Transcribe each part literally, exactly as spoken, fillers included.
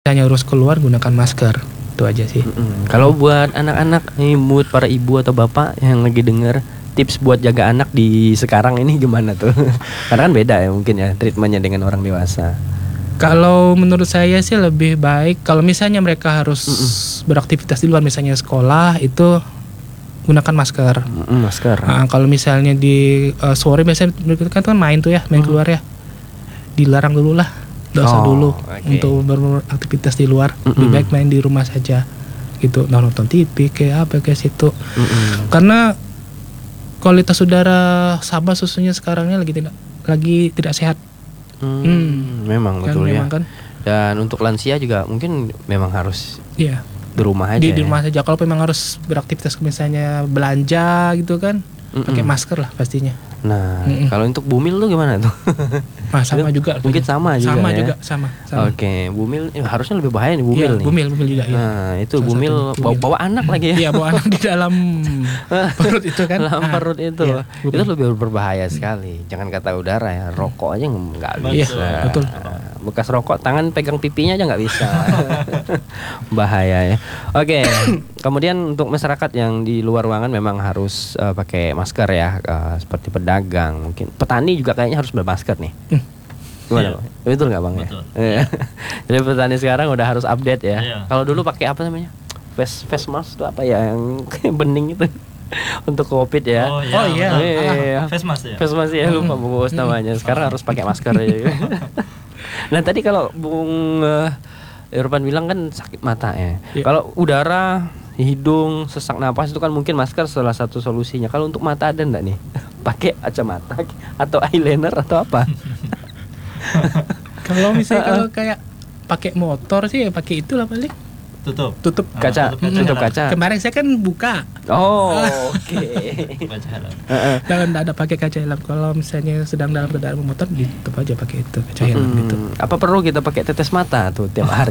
hanya harus keluar gunakan masker. Itu aja sih. Mm-mm. Kalau buat anak-anak nih, buat para ibu atau bapak yang lagi denger, tips buat jaga anak di sekarang ini gimana tuh? Karena kan beda ya mungkin ya treatmentnya dengan orang dewasa. Kalau menurut saya sih lebih baik kalau misalnya mereka harus Mm-mm. beraktivitas di luar, misalnya sekolah, itu gunakan masker. Mm-mm, masker. Nah, kalau misalnya di uh, sore biasanya mereka kan main tuh ya, main mm. keluar ya, dilarang dulu lah, nggak usah oh, dulu okay. untuk beraktivitas di luar. Mm-mm. Lebih baik main di rumah saja, gitu. Nonton T V kayak apa kayak situ. Mm-mm. Karena kualitas udara Sabah susunya sekarangnya lagi tidak lagi tidak sehat. Hmm, hmm. Memang kan, betul memang ya. Kan. Dan untuk lansia juga mungkin memang harus iya. di rumah aja. Di, ya. di rumah saja. Kalau memang harus beraktivitas misalnya belanja gitu kan, Mm-mm. pakai masker lah pastinya. Nah, Mm-mm. kalau untuk bumil tuh gimana tuh? Nah, sama juga. Mungkin sama juga sama ya. juga sama. sama. Oke, okay. bumil eh, harusnya lebih bahaya nih bumil iya, nih. Bumil, bumil juga. Iya. Nah, itu salah bumil bawa, bawa anak lagi ya. Iya, bawa anak di dalam perut itu kan. Dalam nah, perut itu. Iya, itu lebih berbahaya sekali. Jangan kata udara ya, rokok aja nggak bisa. Iya, betul. Bekas rokok, tangan pegang pipinya aja nggak bisa. Bahaya ya. Oke, okay. Kemudian untuk masyarakat yang di luar ruangan memang harus uh, pakai masker ya, uh, seperti pedagang, mungkin petani juga kayaknya harus bermasker nih. Hmm. Gimana, Bang? Iya. Betul nggak, Bang? Betul. Ya? Jadi petani sekarang udah harus update ya. Iya. Kalau dulu pakai apa namanya? Face face mask itu apa ya yang bening itu? Untuk COVID ya. Oh iya. Oh, iya. Oh, iya, iya. Face mask ya. Face mask ya, lupa bungkus namanya. Sekarang harus pakai masker ya. Nah, tadi kalau Bung uh, Irfan bilang kan sakit mata ya. Yeah. Kalau udara, hidung, sesak napas itu kan mungkin masker salah satu solusinya. Kalau untuk mata ada enggak nih? Pakai kacamata atau eyeliner atau apa? Kalau misalnya kalau kayak pakai motor sih ya pakai itulah paling. Tutup. Tutup kaca, tutup kaca. tutup kaca. Kemarin saya kan buka. Oh, oke. Okay. Jangan ada pakai kaca helm. Kalau misalnya sedang dalam kendaraan motor, ditutup aja pakai itu kaca helm hmm, gitu. Apa perlu kita pakai tetes mata tuh tiap hari?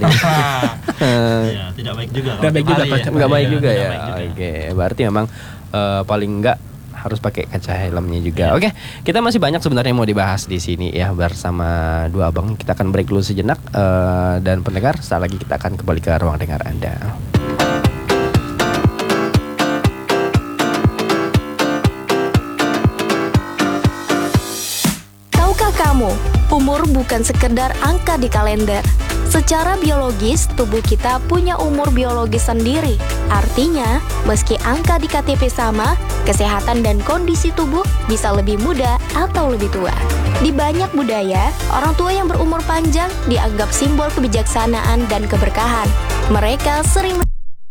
Ya, tidak baik juga. Tidak baik juga, ya. Enggak baik juga ya. Oke, okay. Berarti memang uh, paling enggak harus pakai kaca helmnya juga. Oke, okay. Kita masih banyak sebenarnya mau dibahas di sini ya bersama dua abang. Kita akan break dulu sejenak uh, dan pendengar, setelah lagi kita akan kembali ke ruang dengar Anda. Tahukah kamu, umur bukan sekedar angka di kalender. Secara biologis, tubuh kita punya umur biologis sendiri. Artinya, meski angka di K T P sama, kesehatan dan kondisi tubuh bisa lebih muda atau lebih tua. Di banyak budaya, orang tua yang berumur panjang dianggap simbol kebijaksanaan dan keberkahan. Mereka sering